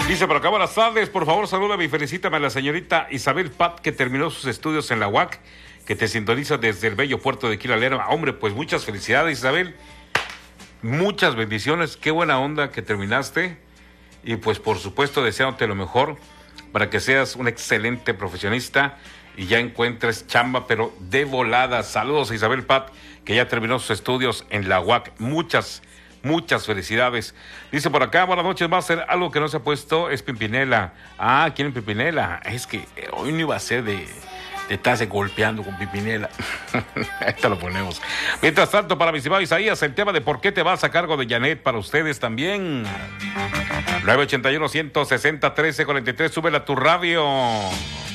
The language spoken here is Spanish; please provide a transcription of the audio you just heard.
Dice por acá, buenas tardes, por favor salúdame y felicítame a la señorita Isabel Pat, que terminó sus estudios en la UAC, que te sintoniza desde el bello puerto de Quilalera. Hombre, pues muchas felicidades, Isabel, muchas bendiciones, qué buena onda que terminaste, y pues por supuesto deseándote lo mejor para que seas un excelente profesionista y ya encuentres chamba, pero de volada. Saludos a Isabel Pat, que ya terminó sus estudios en la UAC, muchas felicidades. Dice por acá, buenas noches, Master. Algo que no se ha puesto es Pimpinela. Ah, ¿quién es Pimpinela? Es que hoy no iba a ser de estarse golpeando con Pimpinela. Ahí te lo ponemos. Mientras tanto, para mi estimado Isaías, el tema de por qué te vas a cargo de Janet para ustedes también. 981-160-1343, súbela a tu radio.